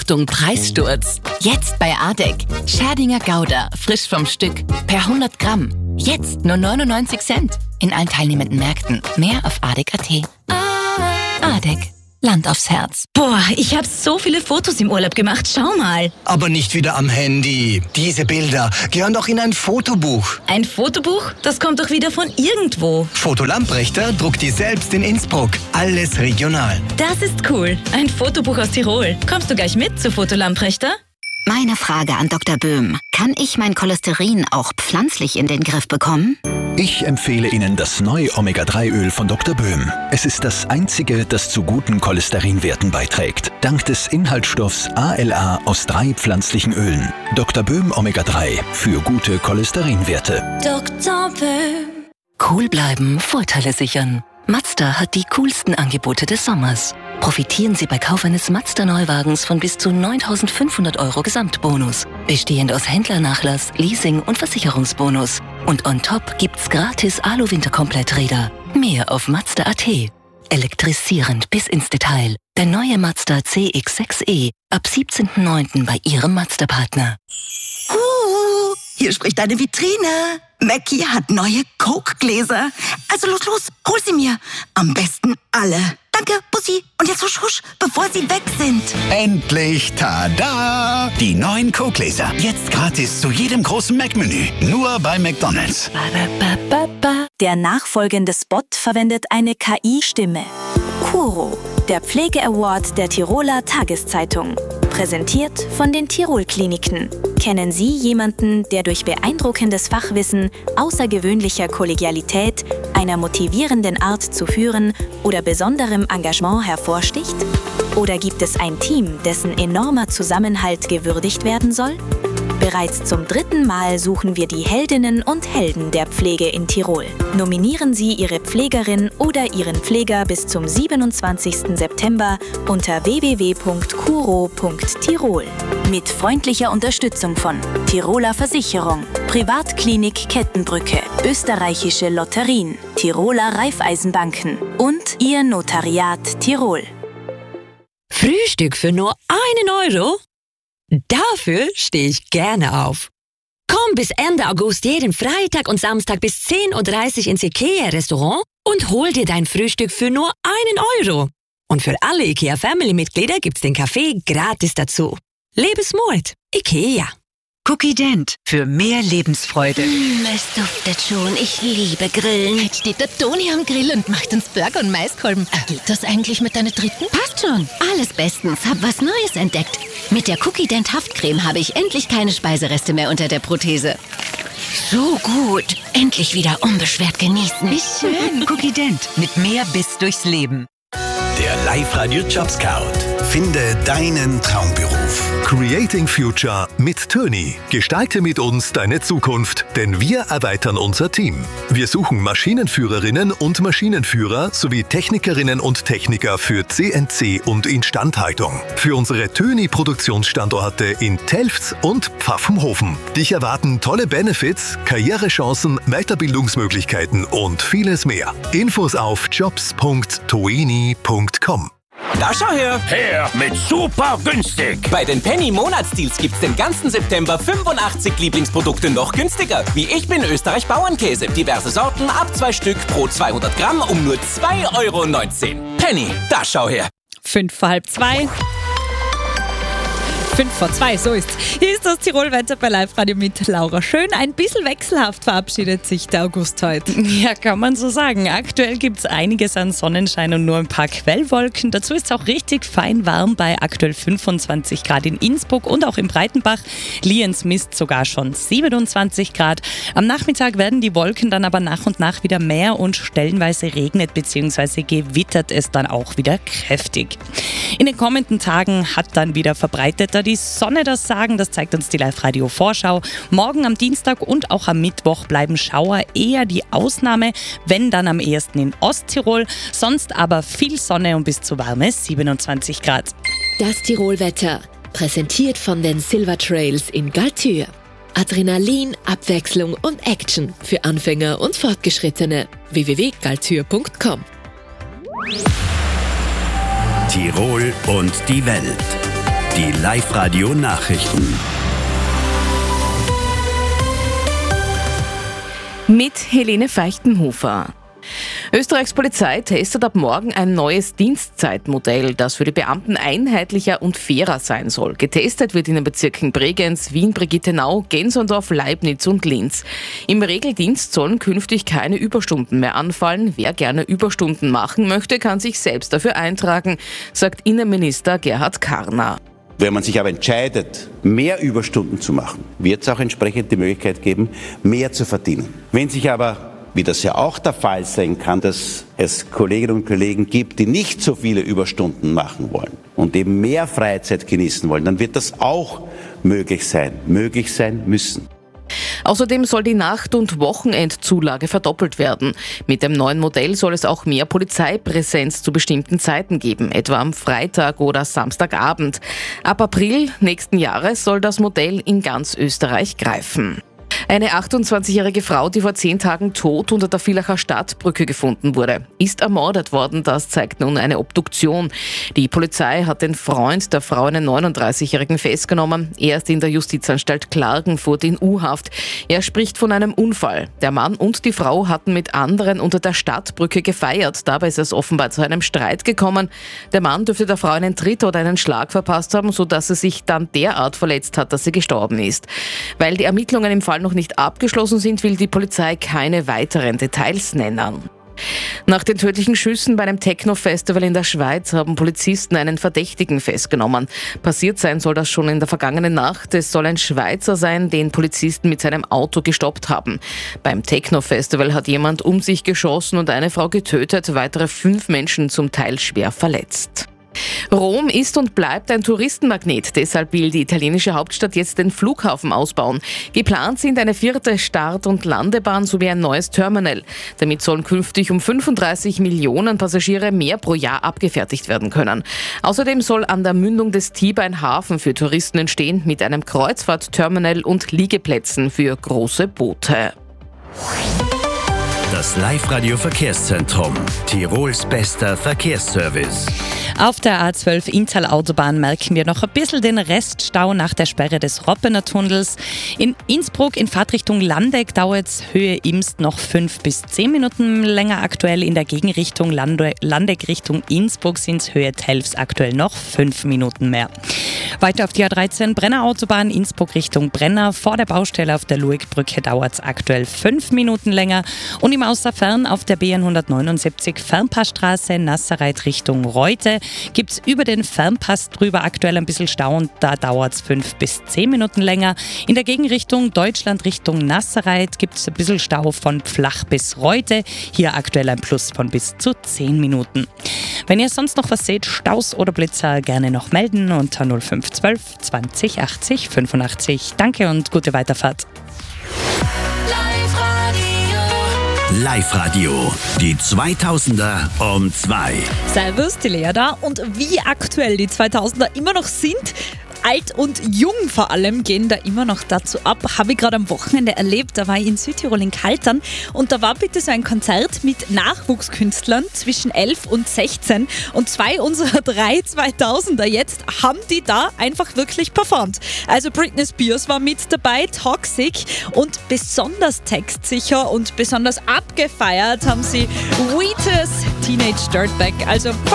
Achtung, Preissturz. Jetzt bei Adek. Scherdinger Gouda, frisch vom Stück. Per 100 Gramm. Jetzt nur 99 Cent. In allen teilnehmenden Märkten. Mehr auf adek.at. Adek. Land aufs Herz. Boah, ich habe so viele Fotos im Urlaub gemacht. Schau mal. Aber nicht wieder am Handy. Diese Bilder gehören doch in ein Fotobuch. Ein Fotobuch? Das kommt doch wieder von irgendwo. Foto Lamprechter druckt die selbst in Innsbruck. Alles regional. Das ist cool. Ein Fotobuch aus Tirol. Kommst du gleich mit zu Foto Lamprechter? Meine Frage an Dr. Böhm. Kann ich mein Cholesterin auch pflanzlich in den Griff bekommen? Ich empfehle Ihnen das neue Omega-3-Öl von Dr. Böhm. Es ist das einzige, das zu guten Cholesterinwerten beiträgt. Dank des Inhaltsstoffs ALA aus 3 pflanzlichen Ölen. Dr. Böhm Omega-3 für gute Cholesterinwerte. Dr. Böhm. Cool bleiben, Vorteile sichern. Mazda hat die coolsten Angebote des Sommers. Profitieren Sie bei Kauf eines Mazda-Neuwagens von bis zu 9.500 € Gesamtbonus. Bestehend aus Händlernachlass, Leasing und Versicherungsbonus. Und on top gibt's gratis Alu-Winterkompletträder. Mehr auf Mazda.at. Elektrisierend bis ins Detail. Der neue Mazda CX-6e. Ab 17.09. bei Ihrem Mazda-Partner. Hier spricht eine Vitrine. Mackie hat neue Coke-Gläser. Also los, hol sie mir. Am besten alle. Danke, Bussi. Und jetzt husch, husch, bevor sie weg sind. Endlich, tada! Die neuen Coke-Gläser. Jetzt gratis zu jedem großen Mac-Menü. Nur bei McDonald's. Der nachfolgende Spot verwendet eine KI-Stimme. Kuro, der Pflege-Award der Tiroler Tageszeitung. Präsentiert von den Tirol-Kliniken. Kennen Sie jemanden, der durch beeindruckendes Fachwissen, außergewöhnlicher Kollegialität, einer motivierenden Art zu führen oder besonderem Engagement hervorsticht? Oder gibt es ein Team, dessen enormer Zusammenhalt gewürdigt werden soll? Bereits zum 3. Mal suchen wir die Heldinnen und Helden der Pflege in Tirol. Nominieren Sie Ihre Pflegerin oder Ihren Pfleger bis zum 27. September unter www.kuro.tirol. Mit freundlicher Unterstützung von Tiroler Versicherung, Privatklinik Kettenbrücke, Österreichische Lotterien, Tiroler Raiffeisenbanken und Ihr Notariat Tirol. Frühstück für nur 1 €? Dafür stehe ich gerne auf. Komm bis Ende August jeden Freitag und Samstag bis 10.30 Uhr ins IKEA-Restaurant und hol dir dein Frühstück für nur 1 €. Und für alle IKEA-Family-Mitglieder gibt's den Kaffee gratis dazu. Lebensmut. IKEA. Cookie Dent für mehr Lebensfreude. Es duftet schon. Ich liebe Grillen. Jetzt steht der Toni am Grill und macht uns Burger und Maiskolben. Geht das eigentlich mit deiner dritten? Passt schon. Alles bestens. Hab was Neues entdeckt. Mit der Cookie Dent Haftcreme habe ich endlich keine Speisereste mehr unter der Prothese. So gut. Endlich wieder unbeschwert genießen. Wie schön. Cookie Dent mit mehr Biss durchs Leben. Der Live-Radio Job Scout. Finde deinen Traumberuf. Creating Future mit Töni. Gestalte mit uns deine Zukunft, denn wir erweitern unser Team. Wir suchen Maschinenführerinnen und Maschinenführer sowie Technikerinnen und Techniker für CNC und Instandhaltung. Für unsere Töni-Produktionsstandorte in Telfs und Pfaffenhofen. Dich erwarten tolle Benefits, Karrierechancen, Weiterbildungsmöglichkeiten und vieles mehr. Infos auf jobs.toini.com. Da schau her! Her mit super günstig! Bei den Penny-Monatsdeals gibt's den ganzen September 85 Lieblingsprodukte noch günstiger. Wie Ich bin Österreich Bauernkäse. Diverse Sorten ab 2 Stück pro 200 Gramm um nur 2,19 €. Penny, da schau her! 1:55. 1:55, so ist's. Hier ist das Tirol-Wetter bei Live-Radio mit Laura Schön. Ein bisschen wechselhaft verabschiedet sich der August heute. Ja, kann man so sagen. Aktuell gibt's einiges an Sonnenschein und nur ein paar Quellwolken. Dazu ist es auch richtig fein warm bei aktuell 25 Grad in Innsbruck und auch in Breitenbach. Lienz misst sogar schon 27 Grad. Am Nachmittag werden die Wolken dann aber nach und nach wieder mehr und stellenweise regnet bzw. gewittert es dann auch wieder kräftig. In den kommenden Tagen hat dann wieder verbreiteter die Sonne das Sagen, das zeigt uns die Live-Radio-Vorschau. Morgen am Dienstag und auch am Mittwoch bleiben Schauer eher die Ausnahme, wenn dann am ehesten in Osttirol. Sonst aber viel Sonne und bis zu warme 27 Grad. Das Tirol-Wetter, präsentiert von den Silver Trails in Galtür. Adrenalin, Abwechslung und Action für Anfänger und Fortgeschrittene. www.galtür.com. Tirol und die Welt. Die Live-Radio-Nachrichten. Mit Helene Feichtenhofer. Österreichs Polizei testet ab morgen ein neues Dienstzeitmodell, das für die Beamten einheitlicher und fairer sein soll. Getestet wird in den Bezirken Bregenz, Wien, Brigittenau, Gensendorf, Leibniz und Linz. Im Regeldienst sollen künftig keine Überstunden mehr anfallen. Wer gerne Überstunden machen möchte, kann sich selbst dafür eintragen, sagt Innenminister Gerhard Karner. Wenn man sich aber entscheidet, mehr Überstunden zu machen, wird es auch entsprechend die Möglichkeit geben, mehr zu verdienen. Wenn sich aber, wie das ja auch der Fall sein kann, dass es Kolleginnen und Kollegen gibt, die nicht so viele Überstunden machen wollen und eben mehr Freizeit genießen wollen, dann wird das auch möglich sein müssen. Außerdem soll die Nacht- und Wochenendzulage verdoppelt werden. Mit dem neuen Modell soll es auch mehr Polizeipräsenz zu bestimmten Zeiten geben, etwa am Freitag oder Samstagabend. Ab April nächsten Jahres soll das Modell in ganz Österreich greifen. Eine 28-jährige Frau, die vor 10 Tagen tot unter der Villacher Stadtbrücke gefunden wurde, ist ermordet worden. Das zeigt nun eine Obduktion. Die Polizei hat den Freund der Frau, einen 39-jährigen, festgenommen. Er ist in der Justizanstalt Klagenfurt in U-Haft. Er spricht von einem Unfall. Der Mann und die Frau hatten mit anderen unter der Stadtbrücke gefeiert. Dabei ist es offenbar zu einem Streit gekommen. Der Mann dürfte der Frau einen Tritt oder einen Schlag verpasst haben, sodass sie sich dann derart verletzt hat, dass sie gestorben ist. Weil die Ermittlungen im Fall noch nicht abgeschlossen sind, will die Polizei keine weiteren Details nennen. Nach den tödlichen Schüssen bei einem Techno-Festival in der Schweiz haben Polizisten einen Verdächtigen festgenommen. Passiert sein soll das schon in der vergangenen Nacht. Es soll ein Schweizer sein, den Polizisten mit seinem Auto gestoppt haben. Beim Techno-Festival hat jemand um sich geschossen und eine Frau getötet, weitere 5 Menschen zum Teil schwer verletzt. Rom ist und bleibt ein Touristenmagnet. Deshalb will die italienische Hauptstadt jetzt den Flughafen ausbauen. Geplant sind eine 4. Start- und Landebahn sowie ein neues Terminal. Damit sollen künftig um 35 Millionen Passagiere mehr pro Jahr abgefertigt werden können. Außerdem soll an der Mündung des Tiber ein Hafen für Touristen entstehen mit einem Kreuzfahrtterminal und Liegeplätzen für große Boote. Das Live-Radio-Verkehrszentrum. Tirols bester Verkehrsservice. Auf der A12 Inntal-Autobahn merken wir noch ein bisschen den Reststau nach der Sperre des Roppener Tunnels. In Innsbruck in Fahrtrichtung Landeck dauert es Höhe Imst noch 5 bis 10 Minuten länger. Aktuell in der Gegenrichtung Landeck Richtung Innsbruck sind es Höhe Telfs aktuell noch 5 Minuten mehr. Weiter auf die A13 Brenner Autobahn Innsbruck Richtung Brenner. Vor der Baustelle auf der Luegbrücke dauert es aktuell 5 Minuten länger. Und im Außerfern auf der B179 Fernpassstraße Nassereit Richtung Reute gibt es über den Fernpass drüber aktuell ein bisschen Stau und da dauert es 5 bis 10 Minuten länger. In der Gegenrichtung Deutschland Richtung Nassereit gibt es ein bisschen Stau von Pflach bis Reute. Hier aktuell ein Plus von bis zu 10 Minuten. Wenn ihr sonst noch was seht, Staus oder Blitzer, gerne noch melden unter 0512 20 80 85. Danke und gute Weiterfahrt. Live-Radio, die 2000er um 2. Servus, die Lea da. Und wie aktuell die 2000er immer noch sind, alt und jung vor allem, gehen da immer noch dazu ab. Habe ich gerade am Wochenende erlebt. Da war ich in Südtirol in Kaltern und da war bitte so ein Konzert mit Nachwuchskünstlern zwischen 11 und 16 und 2 unserer 3 2000er jetzt haben die da einfach wirklich performt. Also Britney Spears war mit dabei, Toxic, und besonders textsicher und besonders abgefeiert haben sie Wheatus Teenage Dirtbag. Also